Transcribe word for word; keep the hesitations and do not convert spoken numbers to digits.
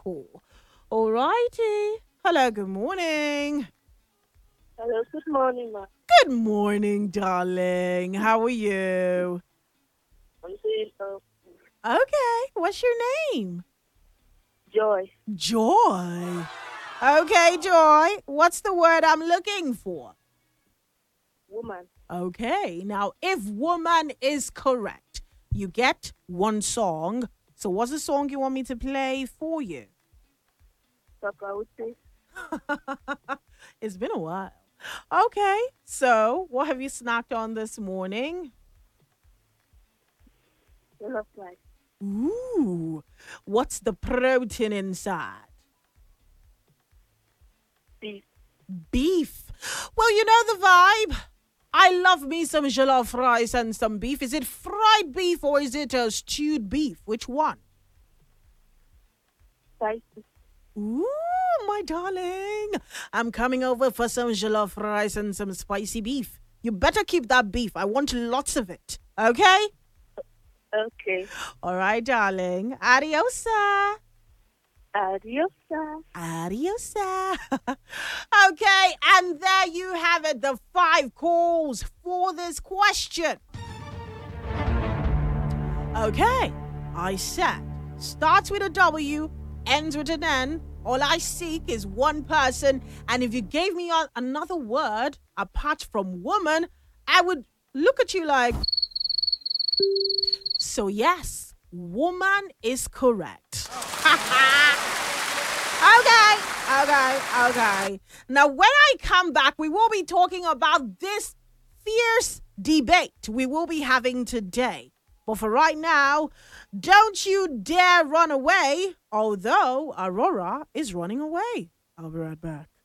call. All righty. Hello, good morning. Hello, good morning, ma. Good morning, darling. How are you? I'm saying uh, Okay, what's your name? joy, Joy. Okay, Joy, what's the word I'm looking for? woman, Okay, now if woman is correct, you get one song. So what's the song you want me to play for you? Papa would say, It's been a while. Okay, so what have you snacked on this morning? you love life, Ooh, what's the protein inside? beef, Beef. Well, you know the vibe. I love me some jollof rice and some beef. Is it fried beef or is it a stewed beef? Which one? spicy, Ooh, my darling. I'm coming over for some jollof rice and some spicy beef. You better keep that beef. I want lots of it. Okay? okay, All right, darling. Adiosa. adiosa. Adiosa. Okay, and there you have it. The five calls for this question. Okay, I said starts with a W, ends with an N. All I seek is one person. And if you gave me a- another word apart from woman, I would look at you like, so yes, woman is correct. Okay, okay, okay. Now, when I come back, we will be talking about this fierce debate we will be having today. But for right now, don't you dare run away, although Aurora is running away. I'll be right back.